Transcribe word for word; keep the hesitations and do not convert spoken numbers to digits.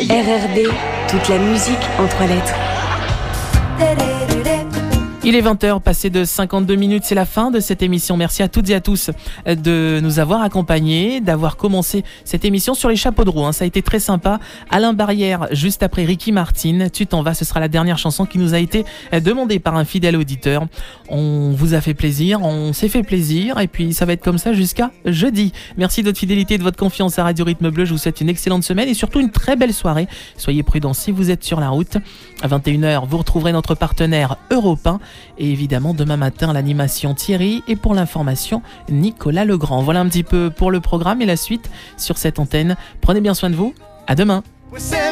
R R B, toute la musique en trois lettres. Il est vingt heures, passé de cinquante-deux minutes, c'est la fin de cette émission. Merci à toutes et à tous de nous avoir accompagnés, d'avoir commencé cette émission sur les chapeaux de roue. Hein. Ça a été très sympa. Alain Barrière, juste après Ricky Martin, Tu t'en vas, ce sera la dernière chanson qui nous a été demandée par un fidèle auditeur. On vous a fait plaisir, on s'est fait plaisir, et puis ça va être comme ça jusqu'à jeudi. Merci de votre fidélité et de votre confiance à Radio Rythme Bleu. Je vous souhaite une excellente semaine et surtout une très belle soirée. Soyez prudents si vous êtes sur la route. À vingt et une heures, vous retrouverez notre partenaire Europe un. Et évidemment, demain matin, l'animation Thierry et pour l'information, Nicolas Legrand. Voilà un petit peu pour le programme et la suite sur cette antenne. Prenez bien soin de vous. À demain.